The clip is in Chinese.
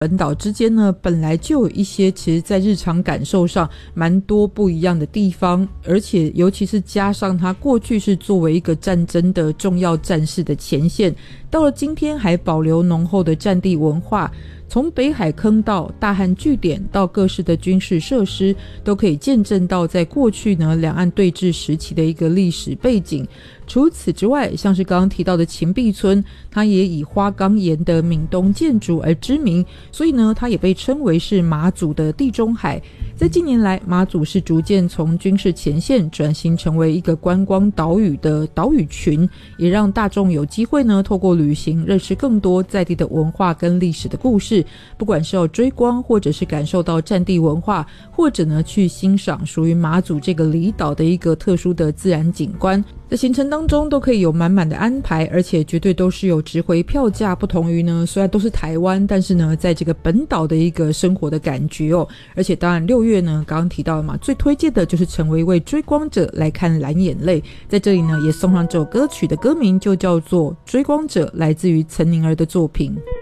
本岛之间呢，本来就有一些其实在日常感受上蛮多不一样的地方，而且尤其是加上它过去是作为一个战争的重要战事的前线，到了今天还保留浓厚的战地文化，从北海坑道、大汉据点到各式的军事设施，都可以见证到在过去呢两岸对峙时期的一个历史背景。除此之外，像是刚刚提到的秦壁村，它也以花岗岩的闽东建筑而知名，所以呢它也被称为是马祖的地中海。在近年来，马祖是逐渐从军事前线转型成为一个观光岛屿的岛屿群，也让大众有机会呢透过旅行认识更多在地的文化跟历史的故事，不管是要追光，或者是感受到战地文化，或者呢去欣赏属于马祖这个离岛的一个特殊的自然景观，在行程当中都可以有满满的安排，而且绝对都是有值回票价，不同于呢虽然都是台湾，但是呢在这个本岛的一个生活的感觉哦。而且当然6月呢刚刚提到了嘛，最推荐的就是成为一位追光者来看蓝眼泪，在这里呢也送上这首歌曲的歌名就叫做追光者，来自于岑宁儿的作品。